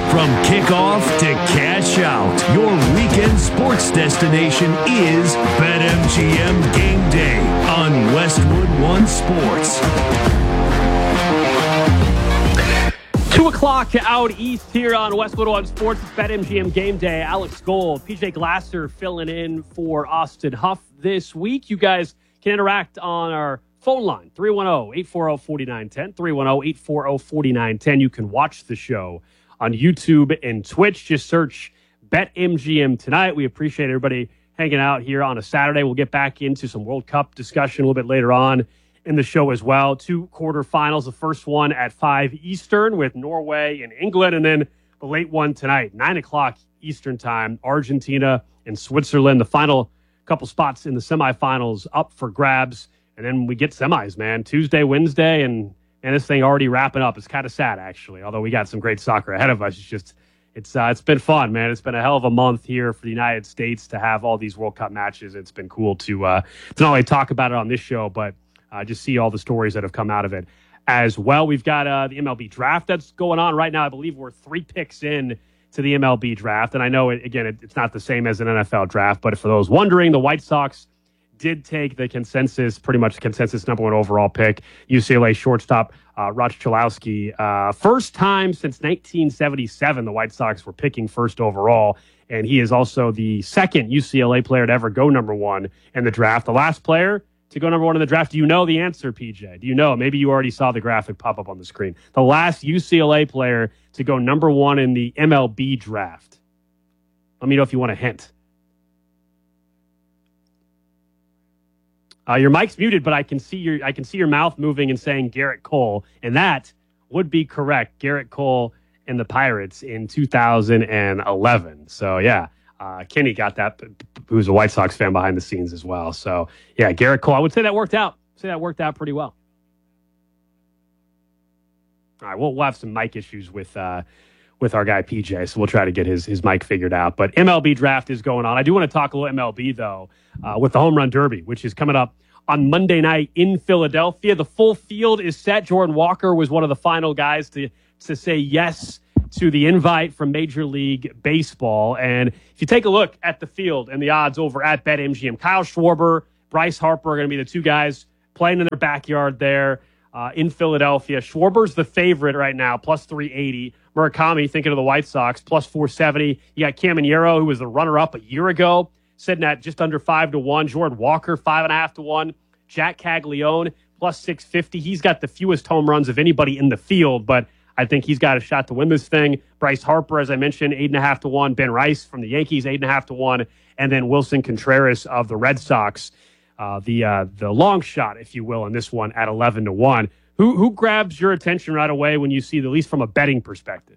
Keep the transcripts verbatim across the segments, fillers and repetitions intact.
From kickoff to cash out, your weekend sports destination is BetMGM Game Day on Westwood One Sports. Two o'clock out east here on Westwood One Sports. It's BetMGM Game Day. Alex Gold, P J Glasser filling in for Austin Huff this week. You guys can interact on our phone line, three one zero, eight four zero, four nine one zero, three one zero, eight four zero, four nine one zero. You can watch the show on YouTube and Twitch. Just search BetMGM tonight. We appreciate everybody hanging out here on a Saturday. We'll get back into some World Cup discussion a little bit later on in the show as well. Two quarterfinals, the first one at five Eastern with Norway and England, and then the late one tonight, nine o'clock Eastern time, Argentina and Switzerland. The final couple spots in the semifinals up for grabs, and then we get semis, man. Tuesday, Wednesday, and and this thing already wrapping up. It's kind of sad, actually, although we got some great soccer ahead of us. It's just, it's uh, it's been fun, man. It's been a hell of a month here for the United States to have all these World Cup matches. It's been cool to, uh, to not only talk about it on this show, but uh, just see all the stories that have come out of it as well. We've got uh, the M L B draft that's going on right now. I believe we're three picks in to the M L B draft. And I know, it, again, it, it's not the same as an N F L draft, but for those wondering, the White Sox did take the consensus, pretty much consensus number one overall pick, U C L A shortstop uh, Roch Chalowski. Uh, first time since nineteen seventy-seven, the White Sox were picking first overall, and he is also the second U C L A player to ever go number one in the draft. The last player to go number one in the draft, do you know the answer, P J? Do you know? Maybe you already saw the graphic pop up on the screen. The last U C L A player to go number one in the M L B draft. Let me know if you want a hint. Uh, your mic's muted, but I can see your I can see your mouth moving and saying Garrett Cole, and that would be correct. Garrett Cole and the Pirates in two thousand eleven. So yeah, uh, Kenny got that, who's a White Sox fan behind the scenes as well. So yeah, Garrett Cole. I would say that worked out. I'd say that worked out pretty well. All right, we'll, we'll have some mic issues with uh, with our guy P J, so we'll try to get his his mic figured out. But M L B draft is going on. I do want to talk a little M L B though, uh, with the Home Run Derby, which is coming up on Monday night in Philadelphia. The full field is set. Jordan Walker was one of the final guys to to say yes to the invite from Major League Baseball. And if you take a look at the field and the odds over at BetMGM, Kyle Schwarber, Bryce Harper are going to be the two guys playing in their backyard there uh, in Philadelphia. Schwarber's the favorite right now, plus three eighty. Murakami, thinking of the White Sox, plus four seventy. You got Caminero, who was the runner-up a year ago, sitting at just under five to one. Jordan Walker, five and a half to one. Jack Caglione, plus six fifty. He's got the fewest home runs of anybody in the field, but I think he's got a shot to win this thing. Bryce Harper, as I mentioned, eight and a half to one. Ben Rice from the Yankees, eight and a half to one. And then Wilson Contreras of the Red Sox, uh, the uh, the long shot, if you will, in this one at eleven to one. Who who grabs your attention right away when you see, the, at least from a betting perspective?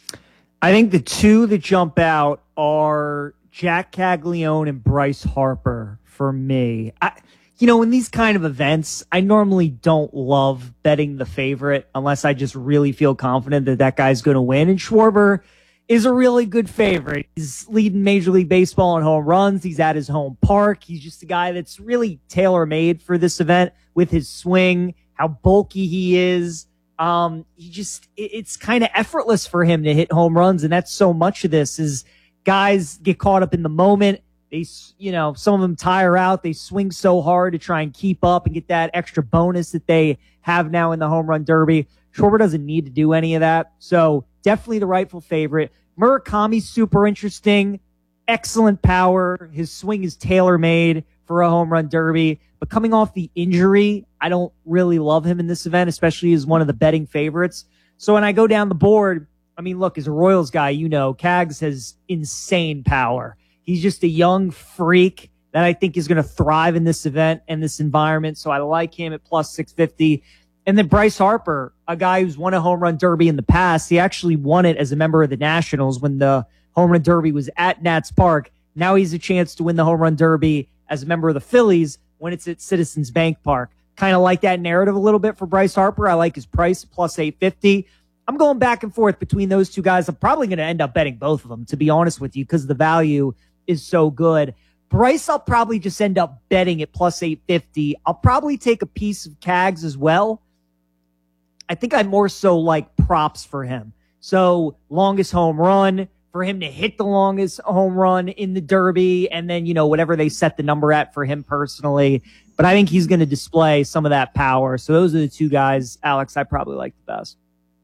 I think the two that jump out are Jack Caglione and Bryce Harper for me. I, you know, in these kind of events, I normally don't love betting the favorite unless I just really feel confident that that guy's going to win. And Schwarber is a really good favorite. He's leading Major League Baseball in home runs. He's at his home park. He's just a guy that's really tailor-made for this event with his swing, how bulky he is. Um, he just, it, it's kind of effortless for him to hit home runs. And that's so much of this is guys get caught up in the moment. They, you know, some of them tire out. They swing so hard to try and keep up and get that extra bonus that they have now in the Home Run Derby. Schwarber doesn't need to do any of that. So definitely the rightful favorite. Murakami's super interesting. Excellent power. His swing is tailor-made for a Home Run Derby. But coming off the injury, I don't really love him in this event, especially as one of the betting favorites. So when I go down the board, I mean, look, as a Royals guy, you know, Cags has insane power. He's just a young freak that I think is going to thrive in this event and this environment. So I like him at plus six fifty. And then Bryce Harper, a guy who's won a Home Run Derby in the past. He actually won it as a member of the Nationals when the Home Run Derby was at Nats Park. Now he's a chance to win the Home Run Derby as a member of the Phillies when it's at Citizens Bank Park. Kind of like that narrative a little bit for Bryce Harper. I like his price, plus eight fifty. I'm going back and forth between those two guys. I'm probably going to end up betting both of them, to be honest with you, because the value is so good. Bryce, I'll probably just end up betting at plus eight fifty. I'll probably take a piece of Cags as well. I think I more so like props for him. So longest home run, for him to hit the longest home run in the Derby, and then, you know, whatever they set the number at for him personally. But I think he's going to display some of that power. So those are the two guys, Alex, I probably like the best.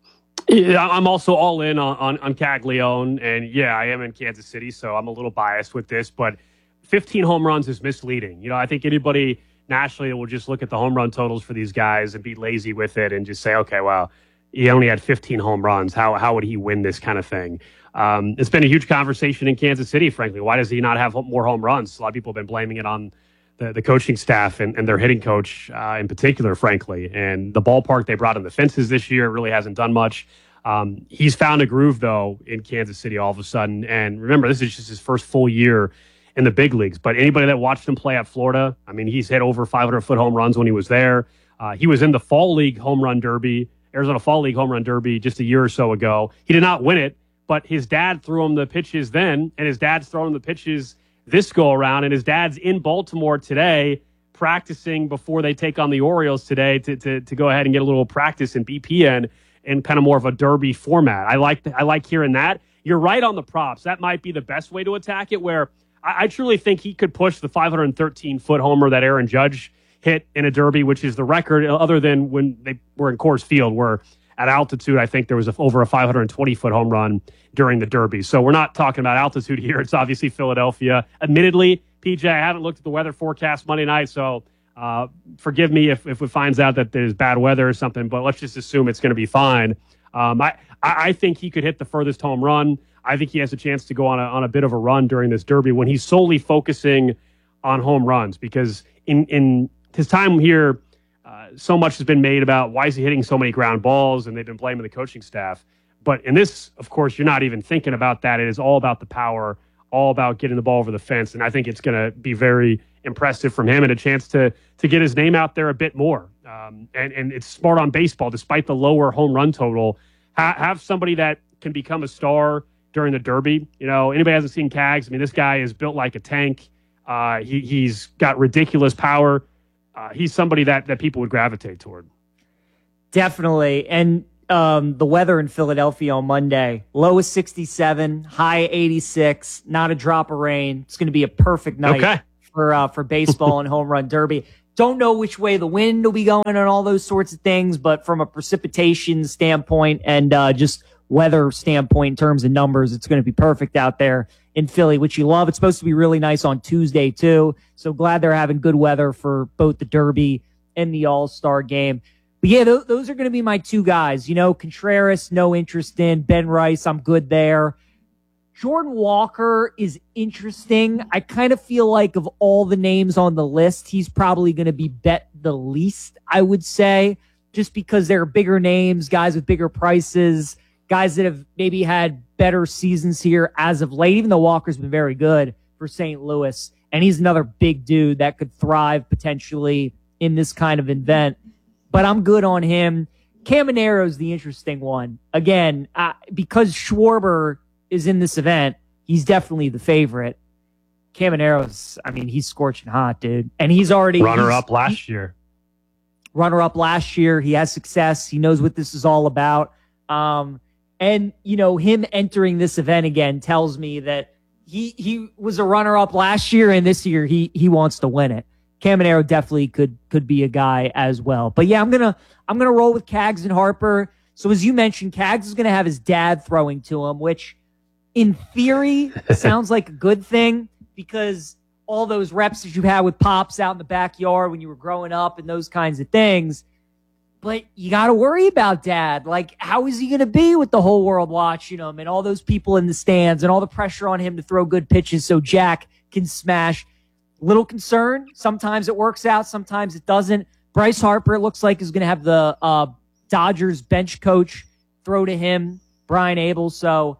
Yeah, I'm also all in on, on, on Caglione, and yeah, I am in Kansas City, so I'm a little biased with this, but fifteen home runs is misleading. You know, I think anybody nationally will just look at the home run totals for these guys and be lazy with it and just say, okay, well, he only had fifteen home runs. How how would he win this kind of thing? Um, it's been a huge conversation in Kansas City, frankly. Why does he not have more home runs? A lot of people have been blaming it on the, the coaching staff and, and their hitting coach uh, in particular, frankly. And the ballpark they brought in the fences this year really hasn't done much. Um, he's found a groove, though, in Kansas City all of a sudden. And remember, this is just his first full year in the big leagues. But anybody that watched him play at Florida, I mean, he's hit over five hundred foot home runs when he was there. Uh, he was in the Fall League Home Run Derby, Arizona Fall League Home Run Derby just a year or so ago. He did not win it, but his dad threw him the pitches then, and his dad's throwing him the pitches this go around, and his dad's in Baltimore today practicing before they take on the Orioles today to to, to go ahead and get a little practice in B P N in kind of more of a derby format. I like I like hearing that. You're right on the props. That might be the best way to attack it, where I, I truly think he could push the five hundred thirteen foot homer that Aaron Judge hit in a derby, which is the record, other than when they were in Coors Field, where at altitude, I think there was a, over a five hundred twenty foot home run during the Derby. So we're not talking about altitude here. It's obviously Philadelphia. Admittedly, P J, I haven't looked at the weather forecast Monday night, so uh, forgive me if, if it finds out that there's bad weather or something, but let's just assume it's going to be fine. Um, I, I think he could hit the furthest home run. I think he has a chance to go on a, on a bit of a run during this Derby when he's solely focusing on home runs, because in, in his time here, Uh, so much has been made about why is he hitting so many ground balls, and they've been blaming the coaching staff. But in this, of course, you're not even thinking about that. It is all about the power, all about getting the ball over the fence, and I think it's going to be very impressive from him and a chance to to get his name out there a bit more. Um, and, and it's smart on baseball, despite the lower home run total. Ha- have somebody that can become a star during the Derby. You know, anybody hasn't seen Cags, I mean, this guy is built like a tank. Uh, he, he's got ridiculous power. Uh, he's somebody that, that people would gravitate toward. Definitely. And um, the weather in Philadelphia on Monday, low is sixty-seven, high eighty-six, not a drop of rain. It's going to be a perfect night okay. for uh, for baseball and home run derby. Don't know which way the wind will be going and all those sorts of things, but from a precipitation standpoint and uh, just weather standpoint in terms of numbers, it's going to be perfect out there in Philly, which you love. It's supposed to be really nice on Tuesday, too. So glad they're having good weather for both the Derby and the All-Star game. But, yeah, th- those are going to be my two guys. You know, Contreras, no interest in. Ben Rice, I'm good there. Jordan Walker is interesting. I kind of feel like of all the names on the list, he's probably going to be bet the least, I would say, just because there are bigger names, guys with bigger prices, guys that have maybe had better seasons here as of late, even though Walker's been very good for Saint Louis. And he's another big dude that could thrive potentially in this kind of event. But I'm good on him. Camanero's the interesting one. Again, uh, because Schwarber is in this event, he's definitely the favorite. Camanero's, I mean, he's scorching hot, dude. And he's already... Runner-up last he, year. Runner-up last year. He has success. He knows what this is all about. Um... And, you know, him entering this event again tells me that he he was a runner-up last year, and this year he he wants to win it. Caminero definitely could could be a guy as well. But, yeah, I'm going to I'm gonna roll with Cags and Harper. So, as you mentioned, Cags is going to have his dad throwing to him, which, in theory, sounds like a good thing because all those reps that you had with Pops out in the backyard when you were growing up and those kinds of things. But you got to worry about Dad. Like, how is he going to be with the whole world watching him and all those people in the stands and all the pressure on him to throw good pitches so Jack can smash? Little concern. Sometimes it works out. Sometimes it doesn't. Bryce Harper, it looks like, is going to have the uh, Dodgers bench coach throw to him, Brian Abel. So,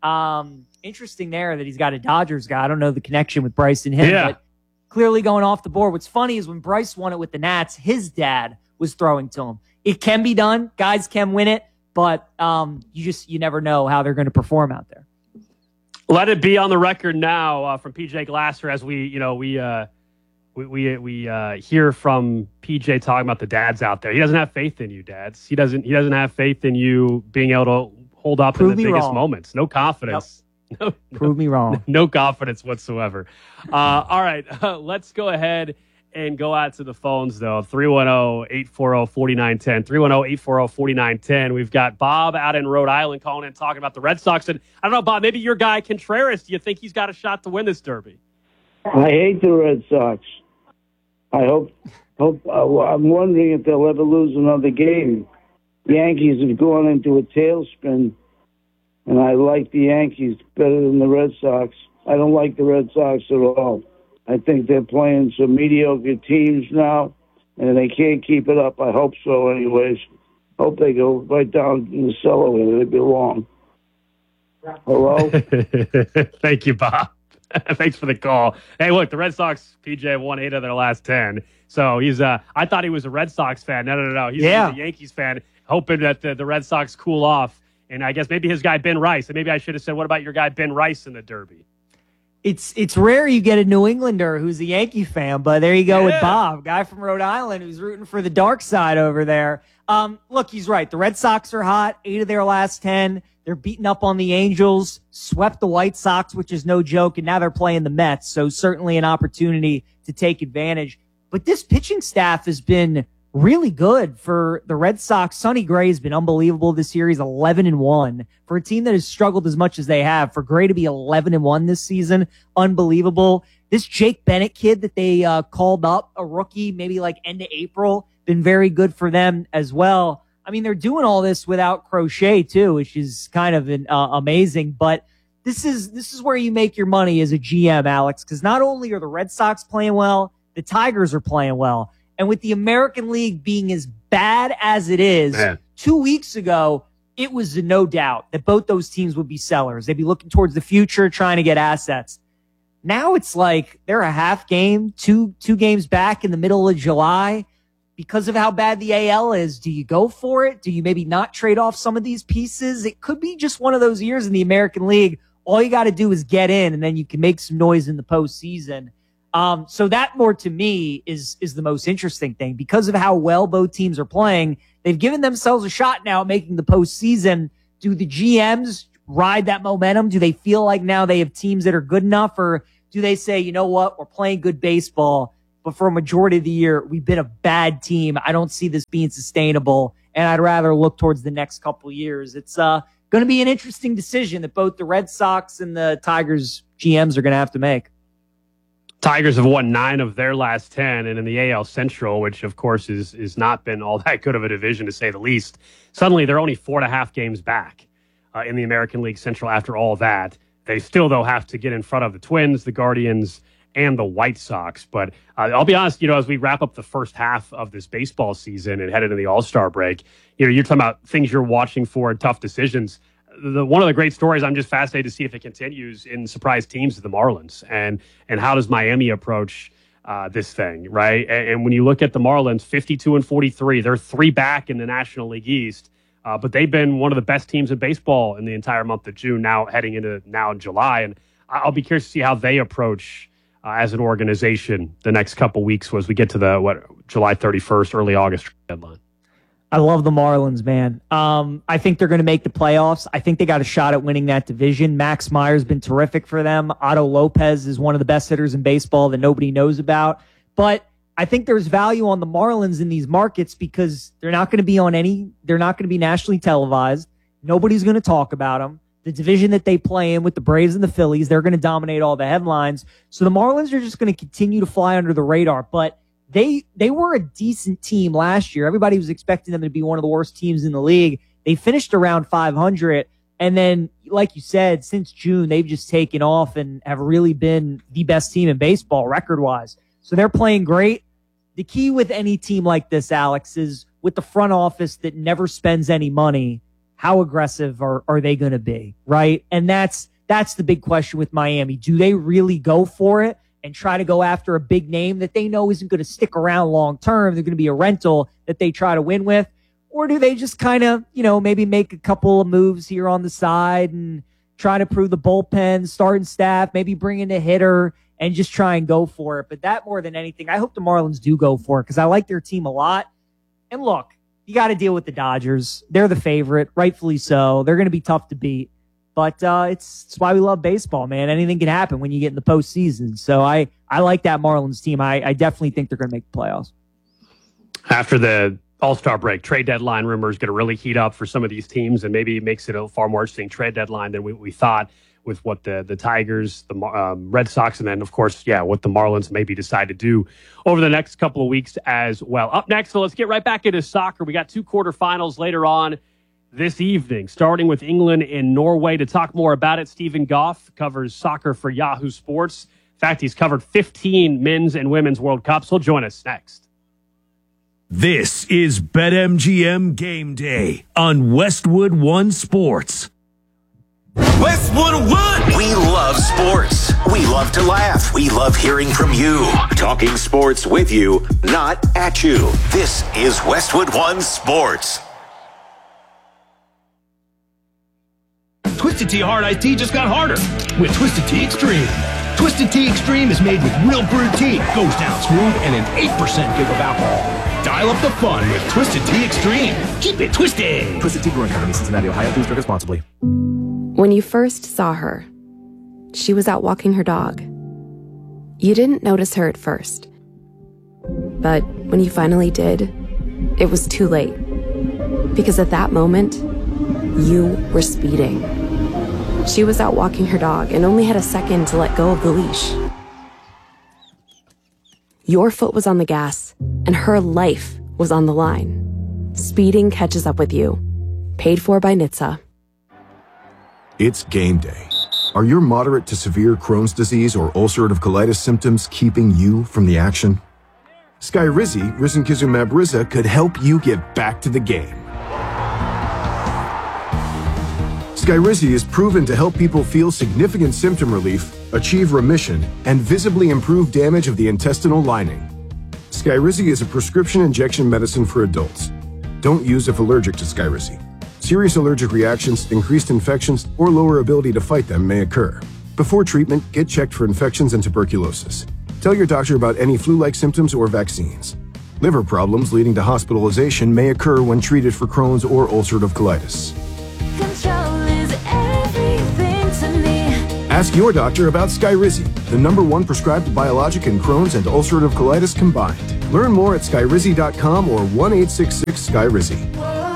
um, interesting there that he's got a Dodgers guy. I don't know the connection with Bryce and him, yeah. but clearly going off the board. What's funny is when Bryce won it with the Nats, his dad was throwing to him. It can be done. Guys can win it, but um, you just you never know how they're going to perform out there. Let it be on the record now uh, from P J Glasser as we you know we uh, we we, we uh, hear from P J talking about the dads out there. He doesn't have faith in you, dads. He doesn't he doesn't have faith in you being able to hold up Prove in the me biggest wrong. moments. No confidence. Yep. No, Prove me wrong. No confidence whatsoever. Uh, all right, uh, let's go ahead and go out to the phones, though. three one zero, eight four zero, four nine one zero. three one zero, eight four zero, four nine one zero. We've got Bob out in Rhode Island calling in talking about the Red Sox. And I don't know, Bob, maybe your guy Contreras, do you think he's got a shot to win this Derby? I hate the Red Sox. I hope, hope uh, I'm wondering if they'll ever lose another game. The Yankees have gone into a tailspin, and I like the Yankees better than the Red Sox. I don't like the Red Sox at all. I think they're playing some mediocre teams now, and they can't keep it up. I hope so anyways. Hope they go right down in the cellar where they belong. Hello? Thank you, Bob. Thanks for the call. Hey, look, the Red Sox, P J, have won eight of their last ten. So he's, uh, I thought he was a Red Sox fan. No, no, no, no. He's, Yeah. he's a Yankees fan, hoping that the, the Red Sox cool off. And I guess maybe his guy, Ben Rice. And maybe I should have said, what about your guy, Ben Rice, in the Derby? It's it's rare you get a New Englander who's a Yankee fan, but there you go Yeah. with Bob, guy from Rhode Island who's rooting for the dark side over there. Um, look, he's right. The Red Sox are hot. Eight of their last ten. They're beating up on the Angels, swept the White Sox, which is no joke, and now they're playing the Mets. So certainly an opportunity to take advantage. But this pitching staff has been really good for the Red Sox. Sonny Gray has been unbelievable this year. He's eleven and one for a team that has struggled as much as they have. For Gray to be eleven and one this season, unbelievable. This Jake Bennett kid that they uh, called up, a rookie, maybe like end of April, been very good for them as well. I mean, they're doing all this without Crochet too, which is kind of an, uh, amazing. But this is this is where you make your money as a G M, Alex, because not only are the Red Sox playing well, the Tigers are playing well. And with the American League being as bad as it is, Man. two weeks ago, it was no doubt that both those teams would be sellers. They'd be looking towards the future, trying to get assets. Now it's like they're a half game, two two games back in the middle of July. Because of how bad the A L is, do you go for it? Do you maybe not trade off some of these pieces? It could be just one of those years in the American League. All you got to do is get in, and then you can make some noise in the postseason. Um, so that more to me is, is the most interesting thing. Because of how well both teams are playing, they've given themselves a shot now at making the postseason. Do the G Ms ride that momentum? Do they feel like now they have teams that are good enough? Or do they say, you know what, we're playing good baseball, but for a majority of the year, we've been a bad team. I don't see this being sustainable, and I'd rather look towards the next couple of years. It's uh, going to be an interesting decision that both the Red Sox and the Tigers G Ms are going to have to make. Tigers have won nine of their last ten, and in the A L Central, which of course is is not been all that good of a division to say the least, suddenly they're only four and a half games back uh, in the American League Central after all that. They still, though, have to get in front of the Twins, the Guardians, and the White Sox. But uh, I'll be honest, you know, as we wrap up the first half of this baseball season and head into the All-Star break, you know, you're talking about things you're watching for and tough decisions. The, one of the great stories, I'm just fascinated to see if it continues in surprise teams, the Marlins, and and how does Miami approach uh, this thing, right? And, and when you look at the Marlins, fifty-two and forty-three, they're three back in the National League East, uh, but they've been one of the best teams in baseball in the entire month of June. Now heading into now in July, and I'll be curious to see how they approach uh, as an organization the next couple weeks as we get to the what July thirty-first, early August deadline. I love the Marlins, man. Um, I think they're going to make the playoffs. I think they got a shot at winning that division. Max Meyer's been terrific for them. Otto Lopez is one of the best hitters in baseball that nobody knows about. But I think there's value on the Marlins in these markets because they're not going to be on any, they're not going to be nationally televised. Nobody's going to talk about them. The division that they play in with the Braves and the Phillies, they're going to dominate all the headlines. So the Marlins are just going to continue to fly under the radar. But They they were a decent team last year. Everybody was expecting them to be one of the worst teams in the league. They finished around five hundred. And then, like you said, since June, they've just taken off and have really been the best team in baseball record-wise. So they're playing great. The key with any team like this, Alex, is with the front office that never spends any money, how aggressive are, are they going to be, right? And that's that's the big question with Miami. Do they really go for it and try to go after a big name that they know isn't going to stick around long term? They're going to be a rental that they try to win with. Or do they just kind of, you know, maybe make a couple of moves here on the side and try to prove the bullpen, starting staff, maybe bring in a hitter and just try and go for it? But that more than anything, I hope the Marlins do go for it because I like their team a lot. And look, you got to deal with the Dodgers. They're the favorite, rightfully so. They're going to be tough to beat. But uh, it's, it's why we love baseball, man. Anything can happen when you get in the postseason. So I, I like that Marlins team. I, I definitely think they're going to make the playoffs. After the All-Star break, trade deadline rumors going to really heat up for some of these teams, and maybe makes it a far more interesting trade deadline than we, we thought with what the, the Tigers, the um, Red Sox, and then, of course, yeah, what the Marlins maybe decide to do over the next couple of weeks as well. Up next, so let's get right back into soccer. We got two quarterfinals later on this evening, starting with England and Norway. To talk more about it, Stephen Goff covers soccer for Yahoo Sports. In fact, he's covered fifteen men's and women's World Cups. He'll join us next. This is BetMGM Game Day on Westwood One Sports. Westwood One! We love sports. We love to laugh. We love hearing from you. Talking sports with you, not at you. This is Westwood One Sports. Twisted Tea Hard Iced Tea just got harder with Twisted Tea Extreme. Twisted Tea Extreme is made with real brewed tea, goes down smooth, and an eight percent give of alcohol. Dial up the fun with Twisted Tea Extreme. Keep it twisted. Twisted Tea Brewing Company, Cincinnati, Ohio. Please drink responsibly. When you first saw her, she was out walking her dog. You didn't notice her at first. But when you finally did, it was too late. Because at that moment, you were speeding. She was out walking her dog and only had a second to let go of the leash. Your foot was on the gas, and her life was on the line. Speeding catches up with you. Paid for by N H T S A. It's game day. Are your moderate to severe Crohn's disease or ulcerative colitis symptoms keeping you from the action? Skyrizi, risankizumab Riza, could help you get back to the game. Skyrizi is proven to help people feel significant symptom relief, achieve remission, and visibly improve damage of the intestinal lining. Skyrizi is a prescription injection medicine for adults. Don't use if allergic to Skyrizi. Serious allergic reactions, increased infections, or lower ability to fight them may occur. Before treatment, get checked for infections and tuberculosis. Tell your doctor about any flu-like symptoms or vaccines. Liver problems leading to hospitalization may occur when treated for Crohn's or ulcerative colitis. Control is everything to me. Ask your doctor about Skyrizi, the number one prescribed biologic in Crohn's and ulcerative colitis combined. Learn more at skyrizi dot com or one eight six six Skyrizi.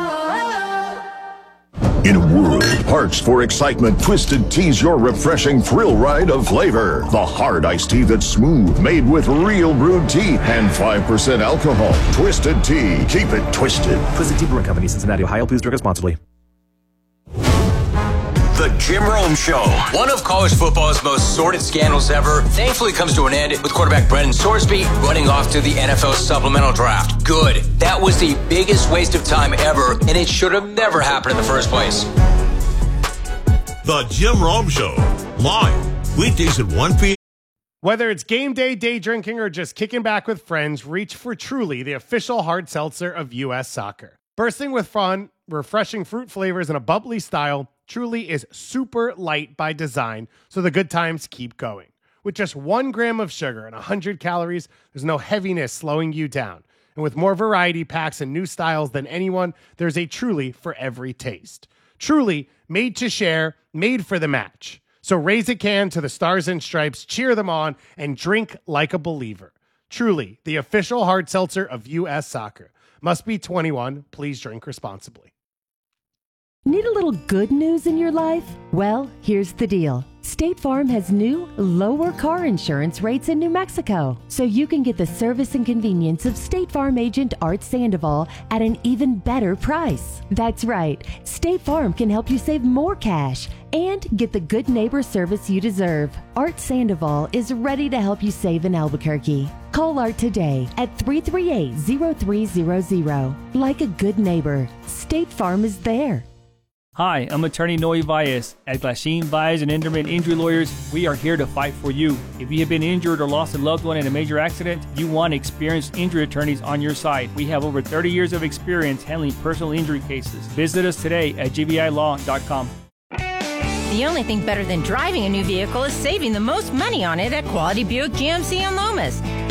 In a world parched for excitement, Twisted Tea's your refreshing thrill ride of flavor. The hard iced tea that's smooth, made with real brewed tea and five percent alcohol. Twisted Tea. Keep it twisted. Twisted Tea Brewing Company, Cincinnati, Ohio. Please drink responsibly. The Jim Rome Show. One of college football's most sordid scandals ever thankfully comes to an end with quarterback Brendan Sorsby running off to the N F L supplemental draft. Good. That was the biggest waste of time ever, and it should have never happened in the first place. The Jim Rome Show. Live. Weekdays at one p.m. Whether it's game day, day drinking, or just kicking back with friends, reach for Truly, the official hard seltzer of U S Soccer. Bursting with fun, refreshing fruit flavors, and a bubbly style, Truly is super light by design, so the good times keep going. With just one gram of sugar and one hundred calories, there's no heaviness slowing you down. And with more variety packs and new styles than anyone, there's a Truly for every taste. Truly, made to share, made for the match. So raise a can to the Stars and Stripes, cheer them on, and drink like a believer. Truly, the official hard seltzer of U S Soccer. Must be twenty-one. Please drink responsibly. Need a little good news in your life? Well, here's the deal. State Farm has new, lower car insurance rates in New Mexico, so you can get the service and convenience of State Farm agent Art Sandoval at an even better price. That's right. State Farm can help you save more cash and get the good neighbor service you deserve. Art Sandoval is ready to help you save in Albuquerque. Call Art today at three three eight, zero three zero zero. Like a good neighbor, State Farm is there. Hi, I'm attorney Noe Valles. At Glasheen, Valles and Enderman Injury Lawyers, we are here to fight for you. If you have been injured or lost a loved one in a major accident, you want experienced injury attorneys on your side. We have over thirty years of experience handling personal injury cases. Visit us today at G V I law dot com. The only thing better than driving a new vehicle is saving the most money on it at Quality Buick G M C in Lomas.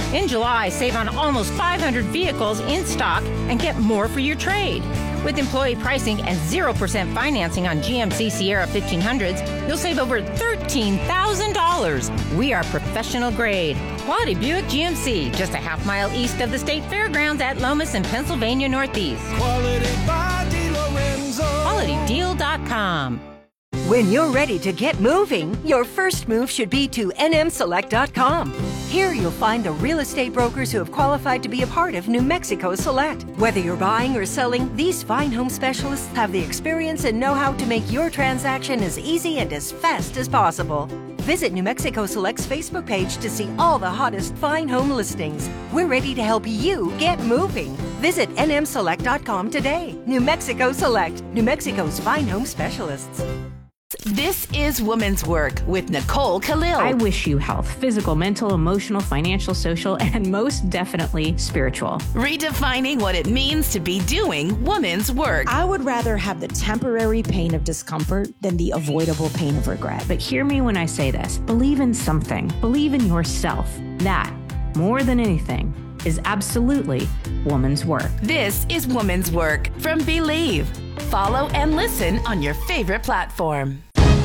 In July, save on almost five hundred vehicles in stock and get more for your trade. With employee pricing and zero percent financing on G M C Sierra fifteen hundreds, you'll save over thirteen thousand dollars. We are professional grade. Quality Buick G M C, just a half mile east of the State Fairgrounds at Lomas in Pennsylvania Northeast. Quality by DeLorenzo. quality deal dot com. When you're ready to get moving, your first move should be to N M select dot com. Here you'll find the real estate brokers who have qualified to be a part of New Mexico Select. Whether you're buying or selling, these fine home specialists have the experience and know-how to make your transaction as easy and as fast as possible. Visit New Mexico Select's Facebook page to see all the hottest fine home listings. We're ready to help you get moving. Visit N M select dot com today. New Mexico Select, New Mexico's fine home specialists. This is Women's Work with Nicole Khalil. I wish you health, physical, mental, emotional, financial, social, and most definitely spiritual. Redefining what it means to be doing women's work. I would rather have the temporary pain of discomfort than the avoidable pain of regret. But hear me when I say this. Believe in something. Believe in yourself. That, more than anything, is absolutely woman's work. This is Woman's Work from Believe. Follow and listen on your favorite platform.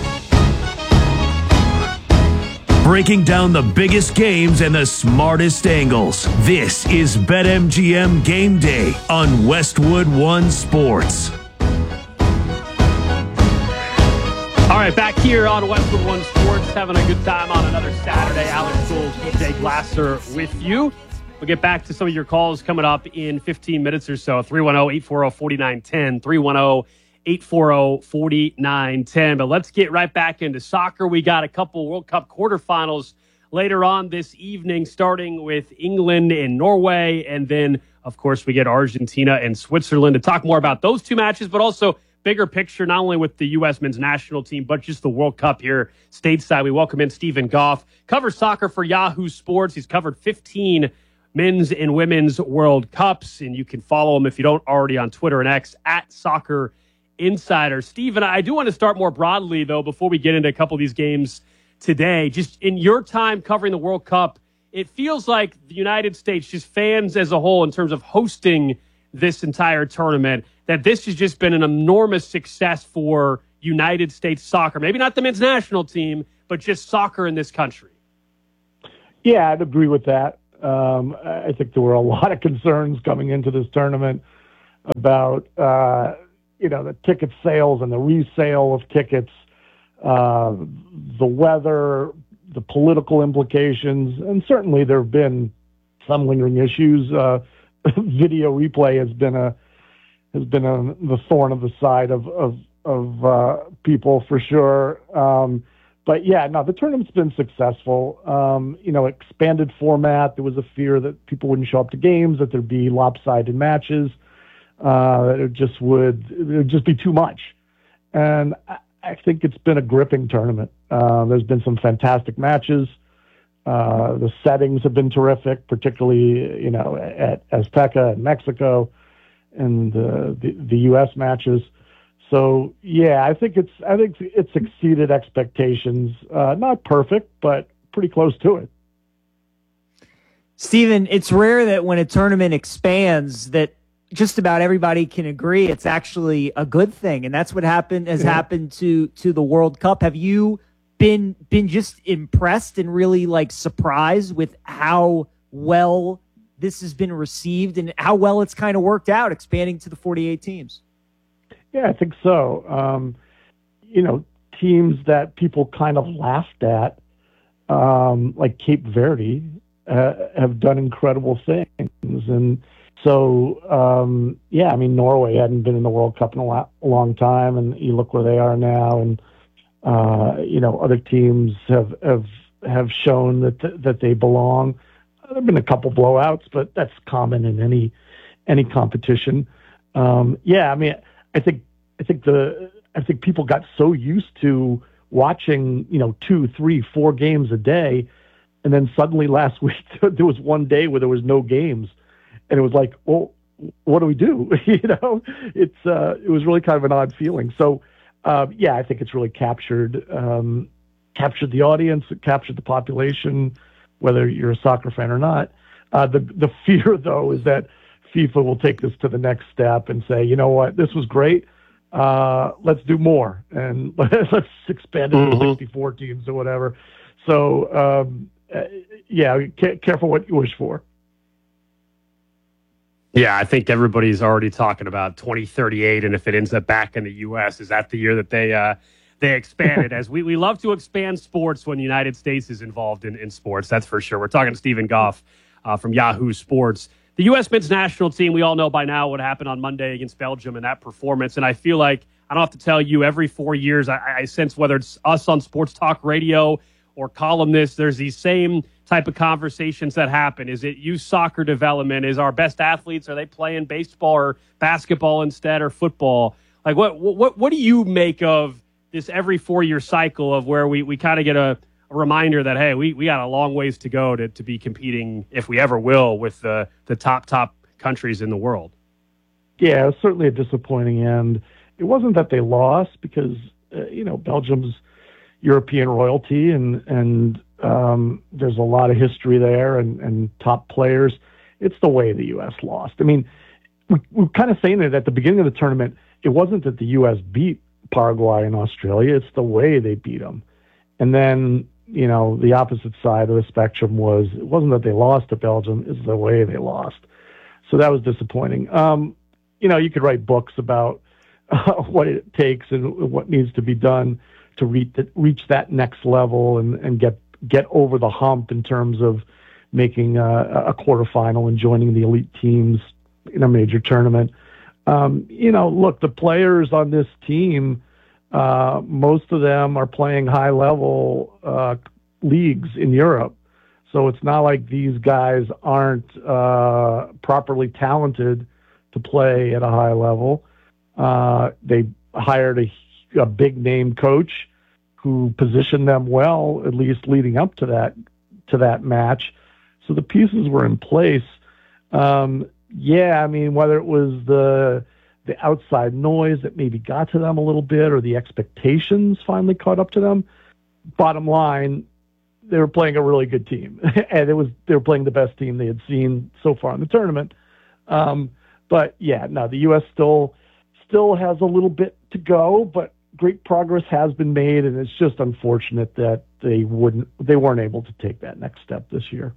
Breaking down the biggest games and the smartest angles. This is BetMGM Game Day on Westwood One Sports. All right, back here on Westwood One Sports, having a good time on another Saturday. Alex Gould, P J Glasser with you. We'll get back to some of your calls coming up in fifteen minutes or so. three one zero, eight four zero, four nine one zero, three one zero, eight four zero, four nine one zero. But let's get right back into soccer. We got a couple World Cup quarterfinals later on this evening, starting with England and Norway. And then, of course, we get Argentina and Switzerland to talk more about those two matches, but also bigger picture, not only with the U S men's national team, but just the World Cup here stateside. We welcome in Stephen Goff, covers soccer for Yahoo Sports. He's covered fifteen men's and women's World Cups, and you can follow him if you don't already on Twitter and X at Soccer Insider. Stephen, I do want to start more broadly, though, before we get into a couple of these games today. Just in your time covering the World Cup, it feels like the United States, just fans as a whole, in terms of hosting this entire tournament, that this has just been an enormous success for United States soccer. Maybe not the men's national team, but just soccer in this country. Yeah, I'd agree with that. Um, I think there were a lot of concerns coming into this tournament about, uh, you know, the ticket sales and the resale of tickets, uh, the weather, the political implications, and certainly there have been some lingering issues. Uh, video replay has been a has been a, the thorn of the side of of, of uh, people for sure. Um, But yeah, no, the tournament's been successful. Um, you know, expanded format. There was a fear that people wouldn't show up to games, that there'd be lopsided matches. Uh, it just would, it would just be too much. And I, I think it's been a gripping tournament. Uh, there's been some fantastic matches. Uh, the settings have been terrific, particularly, you know, at Azteca in Mexico and uh, the, the U S matches. So yeah, I think it's I think it's exceeded expectations. Uh, not perfect, but pretty close to it. Stephen, it's rare that when a tournament expands that just about everybody can agree it's actually a good thing, and that's what happened has yeah. happened to to the World Cup. Have you been been just impressed and really like surprised with how well this has been received and how well it's kind of worked out, expanding to the forty-eight teams? Yeah, I think so. Um, you know, teams that people kind of laughed at, um, like Cape Verde, uh, have done incredible things. And so, um, yeah, I mean, Norway hadn't been in the World Cup in a, lot, a long time, and you look where they are now. And, uh, you know, other teams have have, have shown that th- that they belong. There have been a couple blowouts, but that's common in any any competition. Um, yeah, I mean, I think I think the I think people got so used to watching, you know, two, three, four games a day, and then suddenly last week there was one day where there was no games, and it was like, well, what do we do? you know, it's uh, it was really kind of an odd feeling. So, uh, yeah, I think it's really captured um, captured the audience, it captured the population, whether you're a soccer fan or not. Uh, the the fear, though, is that FIFA will take this to the next step and say, you know what, this was great. Uh, let's do more, and let's expand it to Mm-hmm. sixty-four teams or whatever. So, um, uh, yeah, ca- careful what you wish for. Yeah, I think everybody's already talking about twenty thirty-eight, and if it ends up back in the U S, is that the year that they uh, they expand it? As we, we love to expand sports when the United States is involved in, in sports, that's for sure. We're talking to Stephen Goff uh, from Yahoo Sports. The U S men's national team, we all know by now what happened on Monday against Belgium and that performance, and I feel like, I don't have to tell you, every four years I, I sense whether it's us on Sports Talk Radio or columnists, there's these same type of conversations that happen. Is it youth soccer development? Is our best athletes, are they playing baseball or basketball instead, or football? Like, what what what do you make of this every four-year cycle of where we, we kind of get a, a reminder that, hey, we, we got a long ways to go to, to be competing, if we ever will, with the, the top, top countries in the world? Yeah, it was certainly a disappointing end. It wasn't that they lost because, uh, you know, Belgium's European royalty, and and um, there's a lot of history there, and, and top players. It's the way the U S lost. I mean, we, we're kind of saying it at the beginning of the tournament. It wasn't that the U S beat Paraguay and Australia. It's the way they beat them. And then, you know, the opposite side of the spectrum was, it wasn't that they lost to Belgium, it's the way they lost. So that was disappointing. Um, you know, you could write books about uh, what it takes and what needs to be done to reach, the, reach that next level and, and get get over the hump in terms of making a, a quarterfinal and joining the elite teams in a major tournament. Um, you know, look, the players on this team, uh, most of them are playing high-level uh, leagues in Europe. So it's not like these guys aren't uh, properly talented to play at a high level. Uh, they hired a, a big-name coach who positioned them well, at least leading up to that to that match. So the pieces were in place. Um, yeah, I mean, whether it was the the outside noise that maybe got to them a little bit, or the expectations finally caught up to them. Bottom line, they were playing a really good team, and it was they were playing the best team they had seen so far in the tournament. Um, but yeah, no, the U S still still has a little bit to go, but great progress has been made, and it's just unfortunate that they wouldn't, they weren't able to take that next step this year.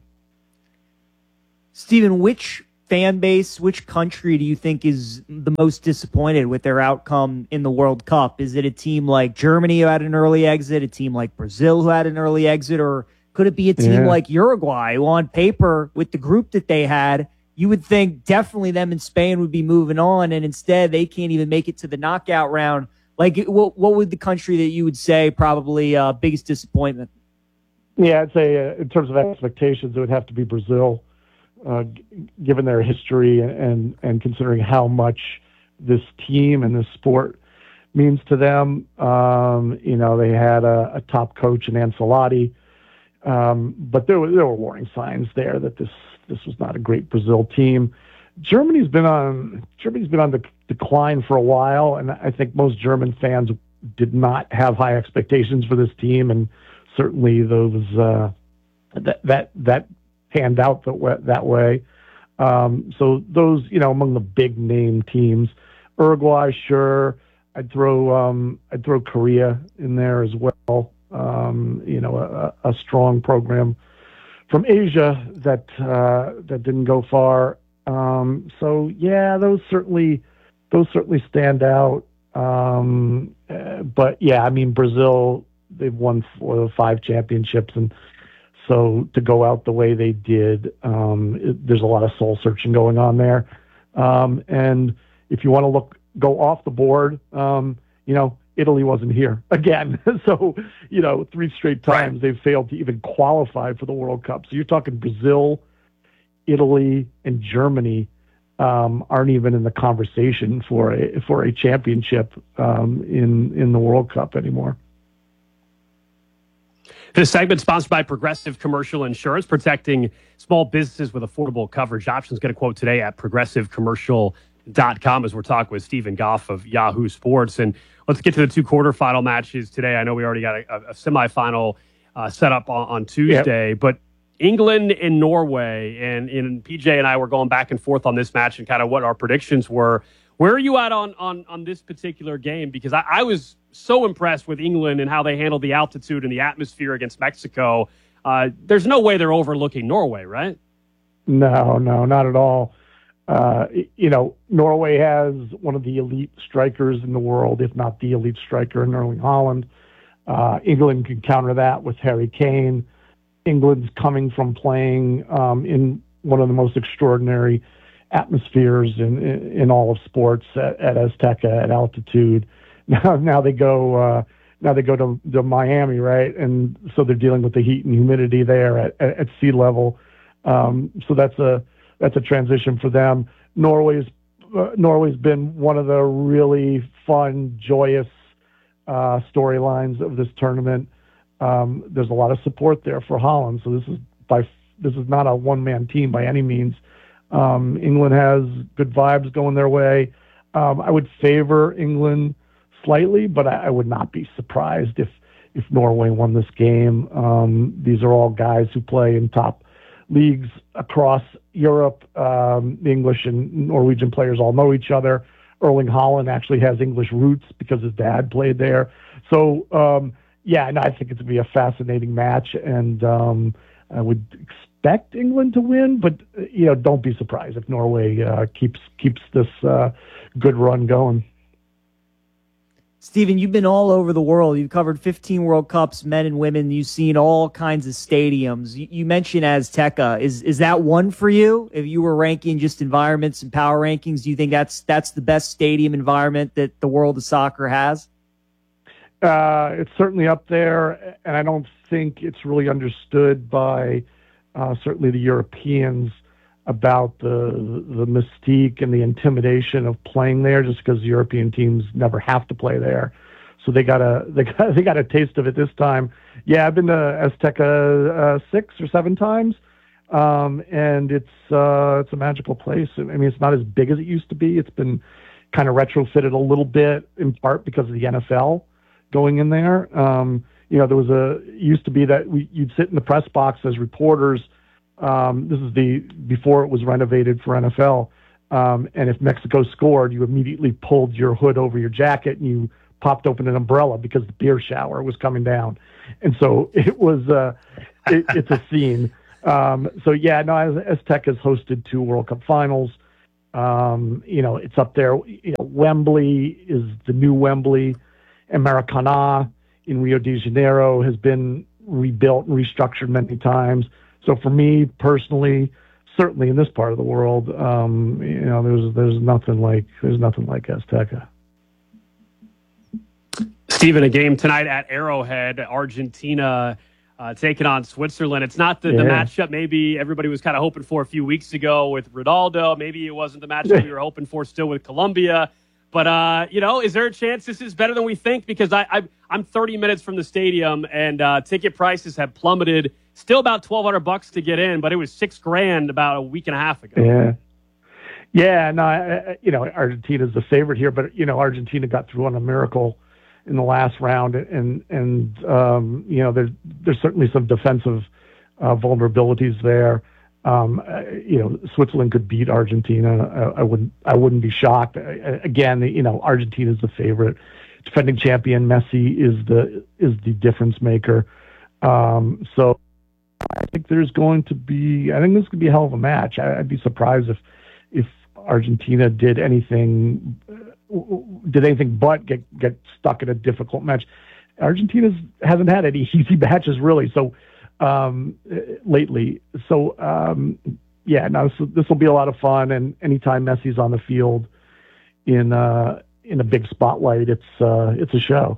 Stephen, which fan base, which country do you think is the most disappointed with their outcome in the World Cup? Is it a team like Germany who had an early exit, a team like Brazil who had an early exit, or could it be a team Yeah. like Uruguay who, on paper, with the group that they had, you would think definitely them and Spain would be moving on, and instead they can't even make it to the knockout round? Like, what, what would the country that you would say probably uh, biggest disappointment? Yeah, I'd say uh, in terms of expectations, it would have to be Brazil, uh, g- given their history and, and, and considering how much this team and this sport means to them. Um, you know, they had a, a top coach in Ancelotti, um, but there were, there were warning signs there that this this was not a great Brazil team. Germany's been on Germany's been on the decline for a while, and I think most German fans did not have high expectations for this team, and certainly those uh, that that that panned out that way. That way. Um, so those, you know, among the big name teams, Uruguay, sure. I'd throw um, I'd throw Korea in there as well. Um, you know, a, a strong program from Asia that uh, that didn't go far. Um, so yeah, those certainly those certainly stand out. Um, uh, but yeah, I mean, Brazil, they've won four of the five championships, and so to go out the way they did, um, it, there's a lot of soul searching going on there. Um, and if you want to look go off the board, um, you know, Italy wasn't here again. So, you know, three straight times they've failed to even qualify for the World Cup. So you're talking Brazil, Italy, and Germany um, aren't even in the conversation for a for a championship um, in in the World Cup anymore. This segment sponsored by Progressive Commercial Insurance, protecting small businesses with affordable coverage options. Get a quote today at progressive commercial dot com as we're talking with Stephen Goff of Yahoo Sports. And let's get to the two quarterfinal matches today. I know we already got a, a semifinal uh, set up on, on Tuesday, yep. but England and Norway, and, and P J and I were going back and forth on this match and kind of what our predictions were. Where are you at on on, on this particular game? Because I, I was so impressed with England and how they handled the altitude and the atmosphere against Mexico. Uh, there's no way they're overlooking Norway, right? No, no, not at all. Uh, you know, Norway has one of the elite strikers in the world, if not the elite striker in Erling Haaland. Uh, England can counter that with Harry Kane. England's coming from playing um, in one of the most extraordinary atmospheres in, in, in all of sports at, at Azteca at altitude. Now, now they go, uh, now they go to, to Miami, right? And so they're dealing with the heat and humidity there at, at, at sea level. Um, so that's a that's a transition for them. Norway's uh, Norway's been one of the really fun, joyous uh, storylines of this tournament. Um, there's a lot of support there for Haaland, so this is by this is not a one-man team by any means. Um, England has good vibes going their way. Um, I would favor England slightly, but I, I would not be surprised if if Norway won this game. Um, these are all guys who play in top leagues across Europe. Um, the English and Norwegian players all know each other. Erling Haaland actually has English roots because his dad played there. So. Um, Yeah, no, I think it's going to be a fascinating match, and um, I would expect England to win, but you know, don't be surprised if Norway uh, keeps keeps this uh, good run going. Stephen, you've been all over the world. You've covered fifteen World Cups, men and women. You've seen all kinds of stadiums. You, you mentioned Azteca. Is is that one for you? If you were ranking just environments and power rankings, do you think that's that's the best stadium environment that the world of soccer has? Uh, it's certainly up there, and I don't think it's really understood by uh, certainly the Europeans about the the mystique and the intimidation of playing there, just because European teams never have to play there. So they got a they got they got a taste of it this time. Yeah, I've been to Azteca uh, six or seven times, um, and it's uh, it's a magical place. I mean, it's not as big as it used to be. It's been kind of retrofitted a little bit, in part because of the N F L. Going in there, um, you know, there was a it used to be that we, you'd sit in the press box as reporters. Um, this is the before it was renovated for N F L, um, and if Mexico scored, you immediately pulled your hood over your jacket and you popped open an umbrella because the beer shower was coming down, and so it was uh, it, it's a scene. Um, so yeah, no, Azteca has hosted two World Cup finals. Um, you know, it's up there. You know, Wembley is the new Wembley. And Maracanã in Rio de Janeiro has been rebuilt and restructured many times. So for me personally, certainly in this part of the world, um, you know, there's there's nothing like there's nothing like Azteca. Stephen, a game tonight at Arrowhead, Argentina uh, taking on Switzerland. It's not the, yeah. the matchup maybe everybody was kind of hoping for a few weeks ago with Ronaldo. Maybe it wasn't the matchup we were hoping for still with Colombia. But, uh, you know, is there a chance this is better than we think? Because I, I, I'm thirty minutes from the stadium, and uh, ticket prices have plummeted. Still about twelve hundred bucks to get in, but it was six grand about a week and a half ago. Yeah. Yeah, no, I, you know, Argentina's the favorite here, but, you know, Argentina got through on a miracle in the last round, and, and um, you know, there's, there's certainly some defensive uh, vulnerabilities there. Um, uh, you know, Switzerland could beat Argentina. I, I wouldn't. I wouldn't be shocked. I, again, you know, Argentina is the favorite. Defending champion Messi is the is the difference maker. Um, so I think there's going to be. I think this could be a hell of a match. I, I'd be surprised if if Argentina did anything did anything but get get stuck in a difficult match. Argentina hasn't had any easy matches really. So. Um, lately. So, um, yeah, no, this, this will be a lot of fun. And anytime Messi's on the field in, uh, in a big spotlight, it's, uh, it's a show.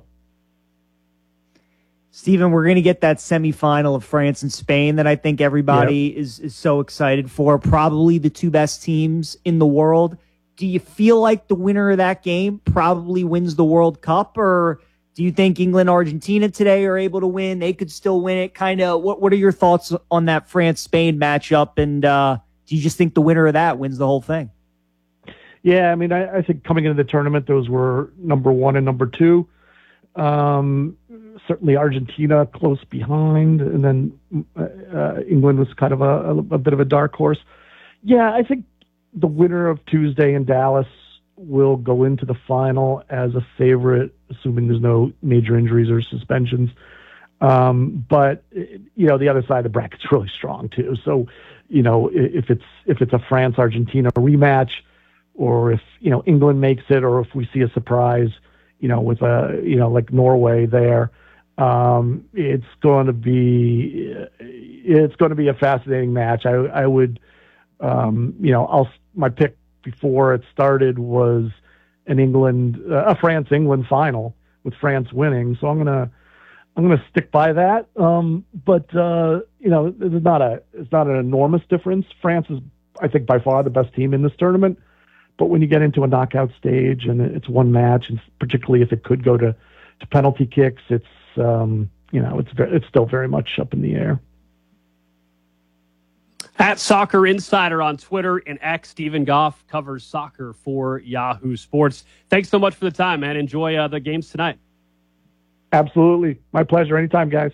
Stephen, we're going to get that semifinal of France and Spain that I think everybody yep. is, is so excited for. Probably the two best teams in the world. Do you feel like the winner of that game probably wins the World Cup, or do you think England, Argentina today are able to win? They could still win it. Kind of, what, what are your thoughts on that France-Spain matchup? And uh, do you just think the winner of that wins the whole thing? Yeah, I mean, I, I think coming into the tournament, those were number one and number two. Um, certainly Argentina close behind, and then uh, England was kind of a, a bit of a dark horse. Yeah, I think the winner of Tuesday in Dallas will go into the final as a favorite, assuming there's no major injuries or suspensions. Um, but you know, the other side of the bracket's really strong too. So, you know, if it's if it's a France-Argentina rematch, or if you know England makes it, or if we see a surprise, you know, with a you know like Norway there, um, it's going to be it's going to be a fascinating match. I I would, um, you know, I'll my pick before it started was an England uh, a France-England final with France winning. So I'm gonna. I'm going to stick by that, um, but uh, you know, it's not a it's not an enormous difference. France is, I think, by far the best team in this tournament. But when you get into a knockout stage and it's one match, and particularly if it could go to, to penalty kicks, it's um, you know, it's very, it's still very much up in the air. At Soccer Insider on Twitter and X, Stephen Goff covers soccer for Yahoo Sports. Thanks so much for the time, man. Enjoy uh, the games tonight. Absolutely. My pleasure. Anytime, guys.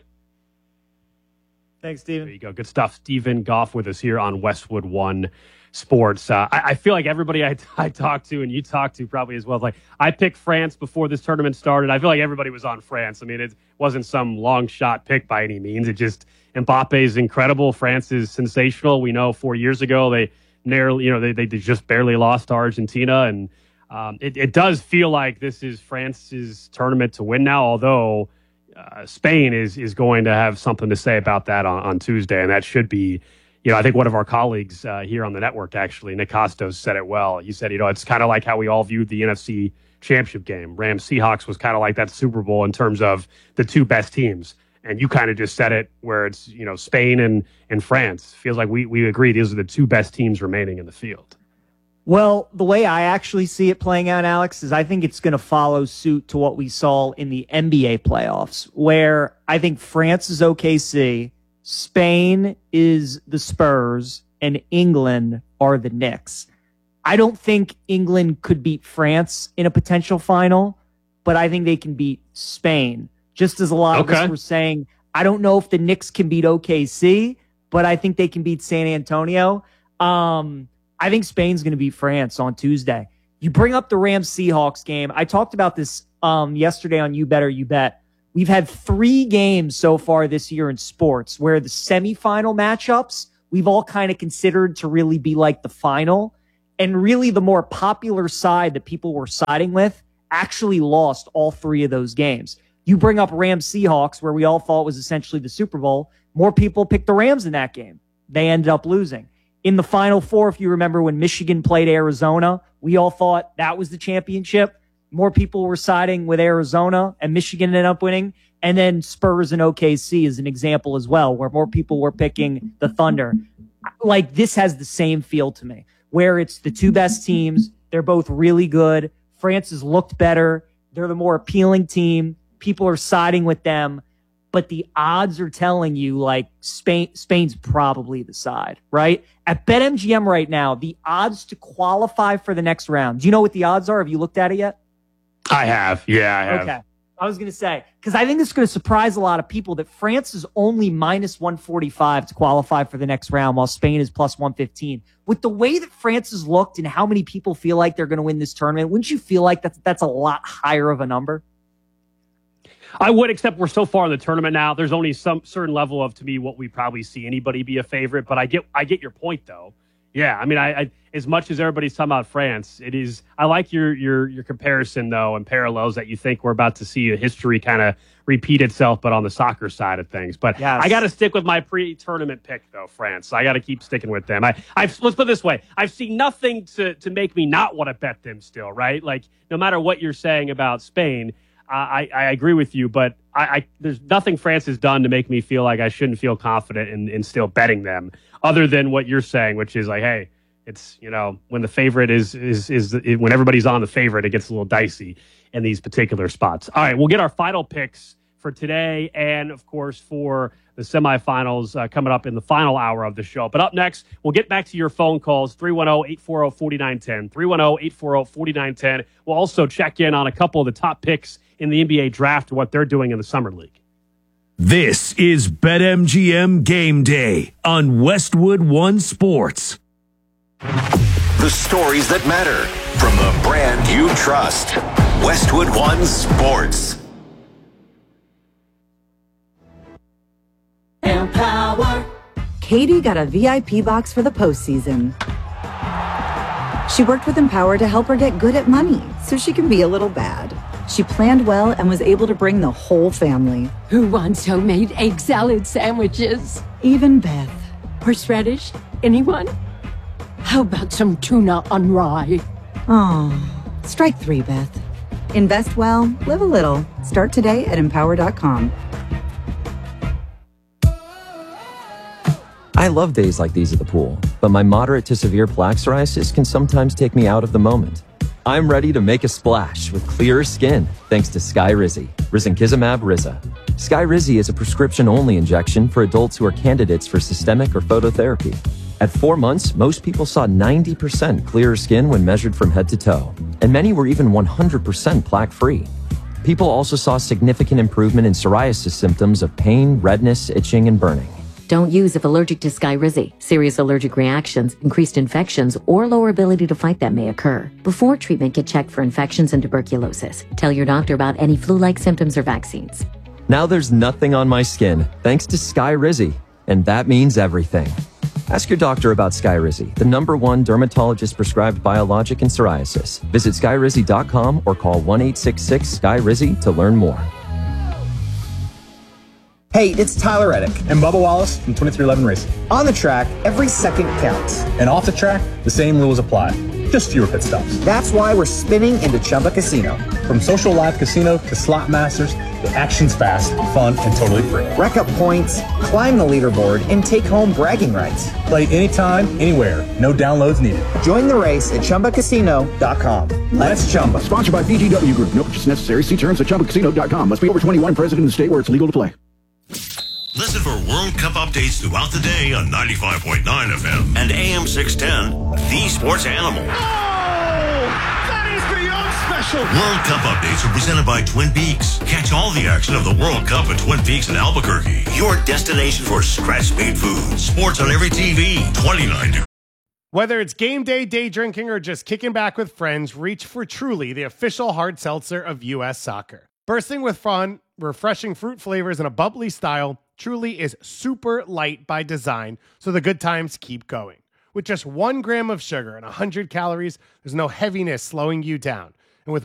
Thanks, Steven. There you go. Good stuff. Stephen Goff with us here on Westwood One Sports. Uh, I, I feel like everybody I, I talked to, and you talked to probably as well, like I picked France before this tournament started. I feel like everybody was on France. I mean, it wasn't some long shot pick by any means. It just, Mbappe is incredible. France is sensational. We know four years ago they narrowly, you know, they, they just barely lost to Argentina, and Um, it, it does feel like this is France's tournament to win now, although uh, Spain is is going to have something to say about that on, on Tuesday, and that should be, you know, I think one of our colleagues uh, here on the network, actually, Nick Costos, said it well. He said, you know, it's kind of like how we all viewed the N F C Championship game. Rams Seahawks was kind of like that Super Bowl in terms of the two best teams, and you kind of just said it where it's, you know, Spain and, and France. Feels like we, we agree these are the two best teams remaining in the field. Well, the way I actually see it playing out, Alex, is I think it's going to follow suit to what we saw in the N B A playoffs, where I think France is O K C, Spain is the Spurs, and England are the Knicks. I don't think England could beat France in a potential final, but I think they can beat Spain. Just as a lot okay. of us were saying, I don't know if the Knicks can beat O K C, but I think they can beat San Antonio. Um... I think Spain's going to beat France on Tuesday. You bring up the Rams-Seahawks game. I talked about this um, yesterday on You Better You Bet. We've had three games so far this year in sports where the semifinal matchups we've all kind of considered to really be like the final. And really the more popular side that people were siding with actually lost all three of those games. You bring up Rams-Seahawks, where we all thought was essentially the Super Bowl. More people picked the Rams in that game. They ended up losing. In the Final Four, if you remember when Michigan played Arizona, we all thought that was the championship. More people were siding with Arizona, and Michigan ended up winning. And then Spurs and O K C is an example as well, where more people were picking the Thunder. Like, this has the same feel to me, where it's the two best teams. They're both really good. France has looked better. They're the more appealing team. People are siding with them. But the odds are telling you, like, Spain, Spain's probably the side, right? At BetMGM right now, the odds to qualify for the next round. Do you know what the odds are? Have you looked at it yet? I have. Yeah, I have. Okay. I was going to say, because I think this is going to surprise a lot of people that France is only minus one forty-five to qualify for the next round, while Spain is plus one fifteen. With the way that France has looked and how many people feel like they're going to win this tournament, wouldn't you feel like that's, that's a lot higher of a number? I would, except we're so far in the tournament now. There's only some certain level of, to me, what we probably see anybody be a favorite. But I get, I get your point, though. Yeah, I mean, I, I as much as everybody's talking about France, it is. I like your your your comparison though and parallels that you think we're about to see a history kind of repeat itself, but on the soccer side of things. But yes. I got to stick with my pre-tournament pick though, France. I got to keep sticking with them. I, I've let's put it this way: I've seen nothing to to make me not want to bet them still. Right? Like no matter what you're saying about Spain. I, I agree with you, but I, I there's nothing France has done to make me feel like I shouldn't feel confident in, in still betting them, other than what you're saying, which is like, hey, it's, you know, when the favorite is is is when everybody's on the favorite, it gets a little dicey in these particular spots. All right, we'll get our final picks for today and, of course, for the semifinals uh, coming up in the final hour of the show. But up next, we'll get back to your phone calls, three one zero, eight four zero, four nine one zero, three one zero, eight four zero, four nine one zero. We'll also check in on a couple of the top picks in the N B A draft and what they're doing in the Summer League. This is BetMGM Game Day on Westwood One Sports. The stories that matter from the brand you trust. Westwood One Sports. Empower. Katie got a V I P box for the postseason. She worked with Empower to help her get good at money so she can be a little bad. She planned well and was able to bring the whole family. Who wants homemade egg salad sandwiches? Even Beth. Horseradish? Anyone? How about some tuna on rye? Oh, strike three, Beth. Invest well, live a little. Start today at empower dot com. I love days like these at the pool, but my moderate to severe plaque psoriasis can sometimes take me out of the moment. I'm ready to make a splash with clearer skin thanks to Skyrizi, risankizumab Riza. Skyrizi is a prescription-only injection for adults who are candidates for systemic or phototherapy. At four months, most people saw ninety percent clearer skin when measured from head to toe, and many were even one hundred percent plaque-free. People also saw significant improvement in psoriasis symptoms of pain, redness, itching, and burning. Don't use if allergic to Skyrizi. Serious allergic reactions, increased infections, or lower ability to fight them may occur. Before treatment, get checked for infections and tuberculosis. Tell your doctor about any flu-like symptoms or vaccines. Now there's nothing on my skin thanks to Skyrizi, and that means everything. Ask your doctor about Skyrizi, the number one dermatologist-prescribed biologic in psoriasis. Visit skyrizi dot com or call one eight six six Sky Rizi to learn more. Hey, it's Tyler Reddick and Bubba Wallace from twenty-three eleven Racing. On the track, every second counts. And off the track, the same rules apply. Just fewer pit stops. That's why we're spinning into Chumba Casino. From social live casino to slot masters, the action's fast, fun, and totally free. Rack up points, climb the leaderboard, and take home bragging rights. Play anytime, anywhere. No downloads needed. Join the race at chumba casino dot com. Let's Chumba. Sponsored by B G W Group. No purchase necessary. See terms at chumba casino dot com. Must be over twenty-one, present in the state where it's legal to play. Listen for World Cup updates throughout the day on ninety-five point nine F M and A M six ten, The Sports Animal. Oh, that is beyond special. World Cup updates are presented by Twin Peaks. Catch all the action of the World Cup at Twin Peaks in Albuquerque. Your destination for scratch-made food. Sports on every T V. twenty-nine degrees. Whether it's game day, day drinking, or just kicking back with friends, reach for Truly, the official hard seltzer of U S Soccer. Bursting with fun, refreshing fruit flavors, and a bubbly style, Truly is super light by design, so the good times keep going. With just one gram of sugar and one hundred calories, there's no heaviness slowing you down.